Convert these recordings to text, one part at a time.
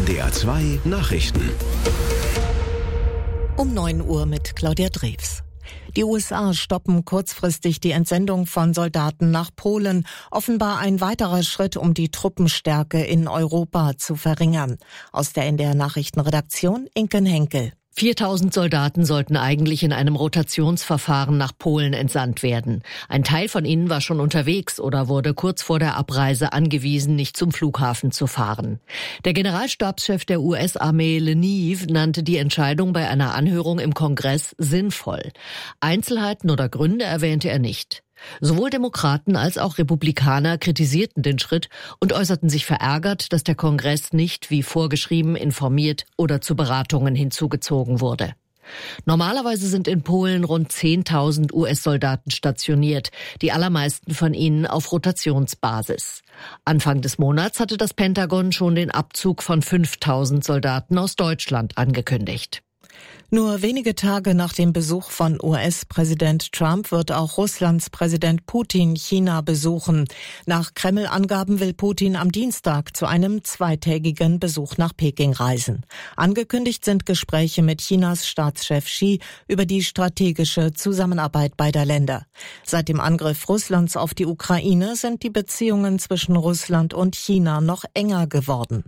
NDR 2 Nachrichten. Um 9 Uhr mit Claudia Drews. Die USA stoppen kurzfristig die Entsendung von Soldaten nach Polen. Offenbar ein weiterer Schritt, um die Truppenstärke in Europa zu verringern. Aus der NDR Nachrichtenredaktion Inken Henkel. 4.000 Soldaten sollten eigentlich in einem Rotationsverfahren nach Polen entsandt werden. Ein Teil von ihnen war schon unterwegs oder wurde kurz vor der Abreise angewiesen, nicht zum Flughafen zu fahren. Der Generalstabschef der US-Armee Leneve nannte die Entscheidung bei einer Anhörung im Kongress sinnvoll. Einzelheiten oder Gründe erwähnte er nicht. Sowohl Demokraten als auch Republikaner kritisierten den Schritt und äußerten sich verärgert, dass der Kongress nicht wie vorgeschrieben informiert oder zu Beratungen hinzugezogen wurde. Normalerweise sind in Polen rund 10.000 US-Soldaten stationiert, die allermeisten von ihnen auf Rotationsbasis. Anfang des Monats hatte das Pentagon schon den Abzug von 5.000 Soldaten aus Deutschland angekündigt. Nur wenige Tage nach dem Besuch von US-Präsident Trump wird auch Russlands Präsident Putin China besuchen. Nach Kreml-Angaben will Putin am Dienstag zu einem zweitägigen Besuch nach Peking reisen. Angekündigt sind Gespräche mit Chinas Staatschef Xi über die strategische Zusammenarbeit beider Länder. Seit dem Angriff Russlands auf die Ukraine sind die Beziehungen zwischen Russland und China noch enger geworden.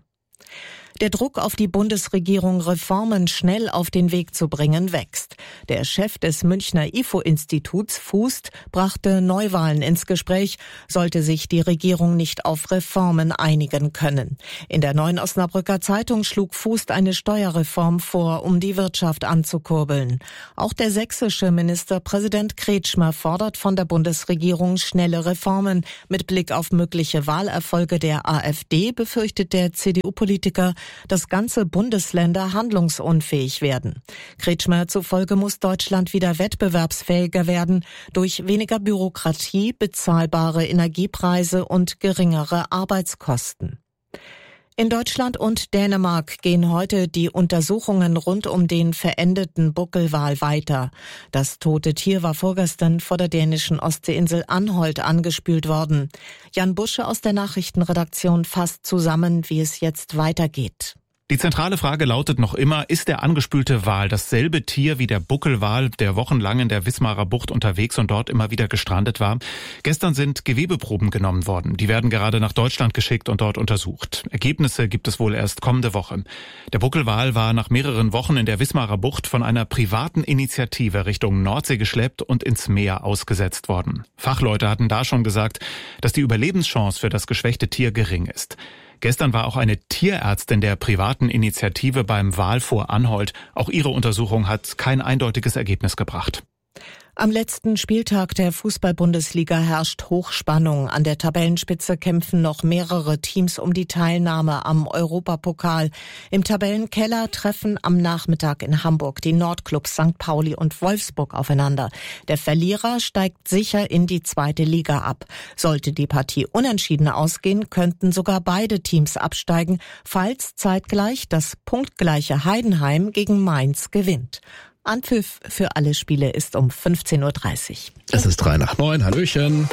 Der Druck auf die Bundesregierung, Reformen schnell auf den Weg zu bringen, wächst. Der Chef des Münchner IFO-Instituts, Fußt, brachte Neuwahlen ins Gespräch, sollte sich die Regierung nicht auf Reformen einigen können. In der Neuen Osnabrücker Zeitung schlug Fußt eine Steuerreform vor, um die Wirtschaft anzukurbeln. Auch der sächsische Ministerpräsident Kretschmer fordert von der Bundesregierung schnelle Reformen. Mit Blick auf mögliche Wahlerfolge der AfD befürchtet der CDU-Politiker, dass ganze Bundesländer handlungsunfähig werden. Kretschmer zufolge muss Deutschland wieder wettbewerbsfähiger werden durch weniger Bürokratie, bezahlbare Energiepreise und geringere Arbeitskosten. In Deutschland und Dänemark gehen heute die Untersuchungen rund um den verendeten Buckelwal weiter. Das tote Tier war vorgestern vor der dänischen Ostseeinsel Anholt angespült worden. Jan Busche aus der Nachrichtenredaktion fasst zusammen, wie es jetzt weitergeht. Die zentrale Frage lautet noch immer, ist der angespülte Wal dasselbe Tier wie der Buckelwal, der wochenlang in der Wismarer Bucht unterwegs und dort immer wieder gestrandet war? Gestern sind Gewebeproben genommen worden. Die werden gerade nach Deutschland geschickt und dort untersucht. Ergebnisse gibt es wohl erst kommende Woche. Der Buckelwal war nach mehreren Wochen in der Wismarer Bucht von einer privaten Initiative Richtung Nordsee geschleppt und ins Meer ausgesetzt worden. Fachleute hatten da schon gesagt, dass die Überlebenschance für das geschwächte Tier gering ist. Gestern war auch eine Tierärztin der privaten Initiative beim Wal vor Anholt. Auch ihre Untersuchung hat kein eindeutiges Ergebnis gebracht. Am letzten Spieltag der Fußball-Bundesliga herrscht Hochspannung. An der Tabellenspitze kämpfen noch mehrere Teams um die Teilnahme am Europapokal. Im Tabellenkeller treffen am Nachmittag in Hamburg die Nordclubs St. Pauli und Wolfsburg aufeinander. Der Verlierer steigt sicher in die zweite Liga ab. Sollte die Partie unentschieden ausgehen, könnten sogar beide Teams absteigen, falls zeitgleich das punktgleiche Heidenheim gegen Mainz gewinnt. Anpfiff für alle Spiele ist um 15.30 Uhr. Es ist 8:03, Hallöchen.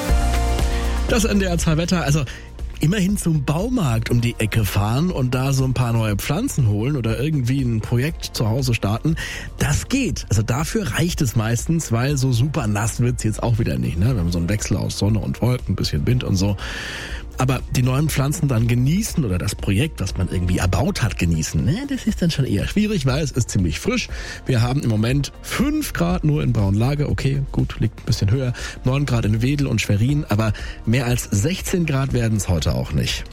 Das NDR 2 Wetter, also immerhin zum Baumarkt um die Ecke fahren und da so ein paar neue Pflanzen holen oder irgendwie ein Projekt zu Hause starten, das geht. Also dafür reicht es meistens, weil so super nass wird's jetzt auch wieder nicht, ne? Wir haben so einen Wechsel aus Sonne und Wolken, ein bisschen Wind und so. Aber die neuen Pflanzen dann genießen oder das Projekt, was man irgendwie erbaut hat, genießen, ne, das ist dann schon eher schwierig, weil es ist ziemlich frisch. Wir haben im Moment 5 Grad nur in Braunlage. Okay, gut, liegt ein bisschen höher. 9 Grad in Wedel und Schwerin, aber mehr als 16 Grad werden es heute auch nicht.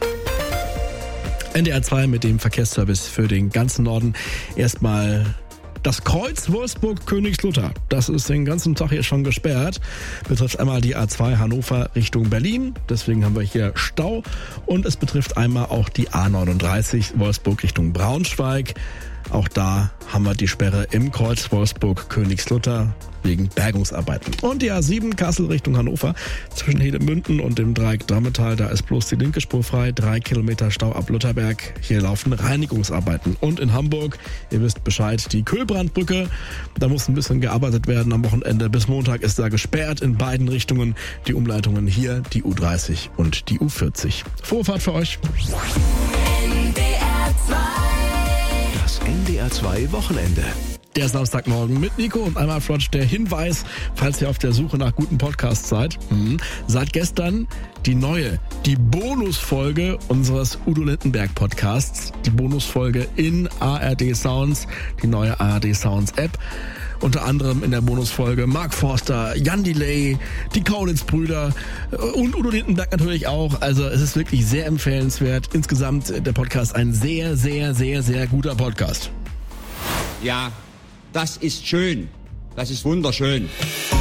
NDR 2 mit dem Verkehrsservice für den ganzen Norden. Erstmal das Kreuz Wolfsburg-Königslutter, das ist den ganzen Tag hier schon gesperrt. Betrifft einmal die A2 Hannover Richtung Berlin, deswegen haben wir hier Stau. Und es betrifft einmal auch die A39 Wolfsburg Richtung Braunschweig. Auch da haben wir die Sperre im Kreuz Wolfsburg-Königslutter wegen Bergungsarbeiten. Und die A7 Kassel Richtung Hannover zwischen Hedemünden und dem Dreieck Drammetal, da ist bloß die linke Spur frei, 3 Kilometer Stau ab Lutherberg. Hier laufen Reinigungsarbeiten. Und in Hamburg, ihr wisst Bescheid, die Kühlbrandbrücke, da muss ein bisschen gearbeitet werden am Wochenende. Bis Montag ist da gesperrt in beiden Richtungen. Die Umleitungen hier, die U30 und die U40. Frohe Fahrt für euch. NDR Das NDR 2 Wochenende. Der Samstagmorgen mit Nico und einmal flott der Hinweis, falls ihr auf der Suche nach guten Podcasts seid. Seit gestern die Bonusfolge unseres Udo Lindenberg Podcasts. Die Bonusfolge in ARD Sounds, die neue ARD Sounds App. Unter anderem in der Bonusfolge Mark Forster, Jan Delay, die Kaulitz-Brüder und Udo Lindenberg natürlich auch. Also es ist wirklich sehr empfehlenswert. Insgesamt der Podcast ein sehr, sehr, sehr, sehr guter Podcast. Ja, das ist schön. Das ist wunderschön.